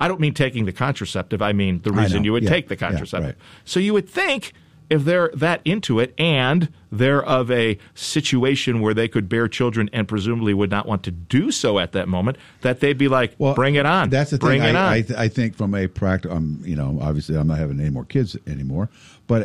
I don't mean taking the contraceptive. I mean the reason you would take the contraceptive. Right. So you would think if they're that into it and they're of a situation where they could bear children and presumably would not want to do so at that moment, that they'd be like, bring it on. That's the bring thing. it on. I think from a practical, obviously I'm not having any more kids anymore, but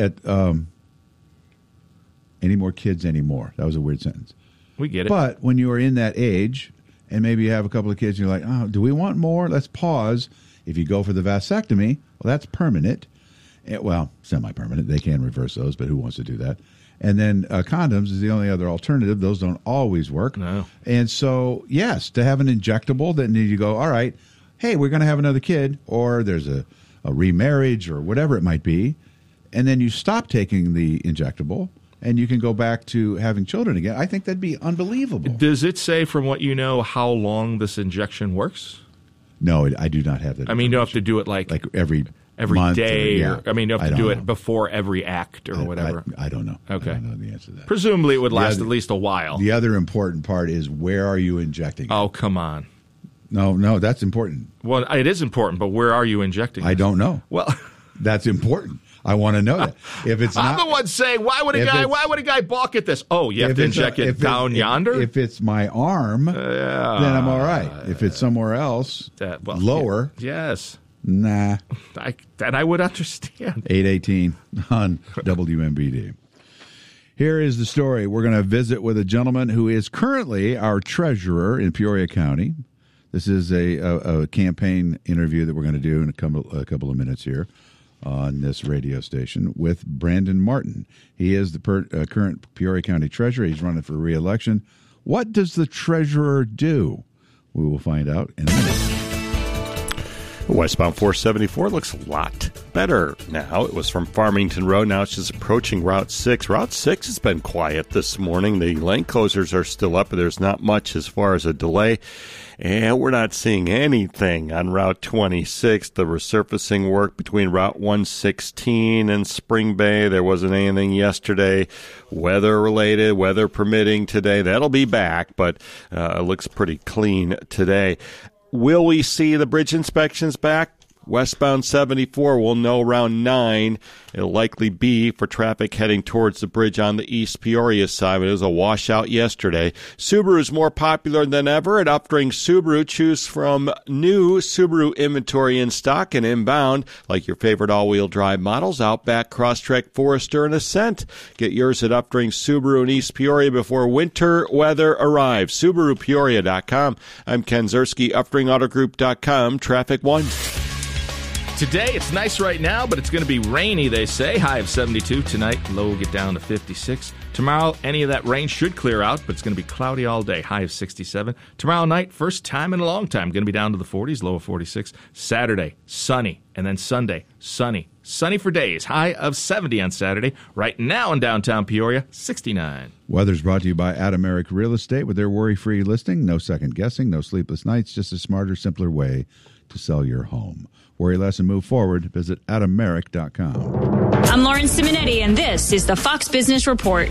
any more kids anymore. That was a weird sentence. We get it. But when you are in that age and maybe you have a couple of kids and you're like, oh, do we want more? Let's pause. If you go for the vasectomy, well, that's permanent. Well, semi-permanent. They can reverse those, but who wants to do that? And then condoms is the only other alternative. Those don't always work. No. And so, yes, to have an injectable, then you go, all right, hey, we're going to have another kid, or there's a remarriage or whatever it might be, and then you stop taking the injectable, and you can go back to having children again. I think that'd be unbelievable. Does it say, from what you know, how long this injection works? No, I do not have that. I mean, you don't have to do it like every month day. Or you don't have to do it before every act or whatever. I don't know. Okay. I don't know the answer to that. Presumably it would last at least a while. The other important part is, where are you injecting it? Oh, come on. No, that's important. Well, it is important, but where are you injecting it? I don't know. Well, that's important. I want to know that. If it's I'm not, the one saying, why would a guy balk at this? Oh, you have to inject it down yonder? If it's my arm, then I'm all right. If it's somewhere else, lower. Yes. Nah. That I would understand. 8:18 on WMBD. Here is the story. We're going to visit with a gentleman who is currently our treasurer in Peoria County. This is a campaign interview that we're going to do in a couple of minutes here on this radio station with Brandon Martin. He is the current Peoria County treasurer. He's running for re-election. What does the treasurer do? We will find out in a minute. Westbound 474 looks a lot better now. It was from Farmington Road. Now it's just approaching Route 6. Route 6 has been quiet this morning. The lane closures are still up, but there's not much as far as a delay. And we're not seeing anything on Route 26. The resurfacing work between Route 116 and Spring Bay, there wasn't anything yesterday. Weather-related, weather permitting today. That'll be back, but it looks pretty clean today. Will we see the bridge inspections back? Westbound 74, we'll know around 9. It'll likely be for traffic heading towards the bridge on the East Peoria side. It was a washout yesterday. Subaru is more popular than ever at Updring Subaru. Choose from new Subaru inventory in stock and inbound, like your favorite all-wheel drive models, Outback, Crosstrek, Forester, and Ascent. Get yours at Updring Subaru in East Peoria before winter weather arrives. SubaruPeoria.com. I'm Ken Zerski, UpdringAutoGroup.com. Traffic 1. Today, it's nice right now, but it's going to be rainy, they say. High of 72 tonight. Low will get down to 56. Tomorrow, any of that rain should clear out, but it's going to be cloudy all day. High of 67. Tomorrow night, first time in a long time, going to be down to the 40s. Low of 46. Saturday, sunny. And then Sunday, sunny. Sunny for days. High of 70 on Saturday. Right now in downtown Peoria, 69. Weather's brought to you by Adam Eric Real Estate with their worry-free listing. No second guessing, no sleepless nights, just a smarter, simpler way to sell your home. Worry less and move forward. Visit AdamMerrick.com. I'm Lauren Simonetti, and this is the Fox Business Report.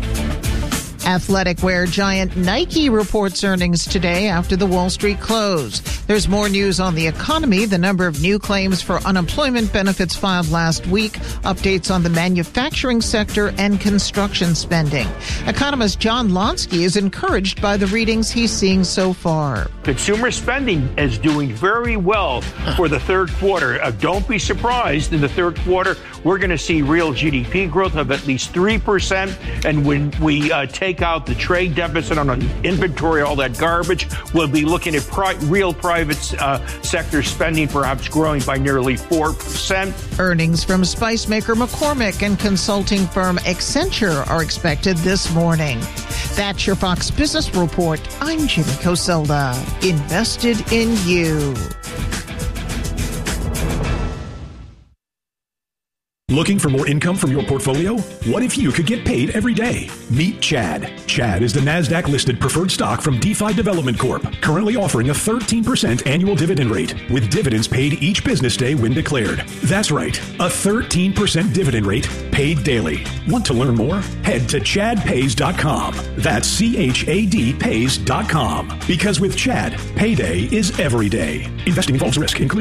Athletic wear giant Nike reports earnings today after the Wall Street close. There's more news on the economy, the number of new claims for unemployment benefits filed last week, updates on the manufacturing sector, and construction spending. Economist John Lonsky is encouraged by the readings he's seeing so far. Consumer spending is doing very well for the third quarter. Don't be surprised. In the third quarter, we're going to see real GDP growth of at least 3%. And when we take out the trade deficit on inventory, all that garbage, we'll be looking at real private sector spending perhaps growing by nearly 4%. Earnings from spice maker McCormick and consulting firm Accenture are expected this morning. That's your Fox Business Report. I'm Jimmy Coselda. Invested in you. Looking for more income from your portfolio? What if you could get paid every day? Meet Chad. Chad is the NASDAQ-listed preferred stock from DeFi Development Corp., currently offering a 13% annual dividend rate, with dividends paid each business day when declared. That's right, a 13% dividend rate paid daily. Want to learn more? Head to ChadPays.com. That's CHAD Pays.com. Because with Chad, payday is every day. Investing involves risk, including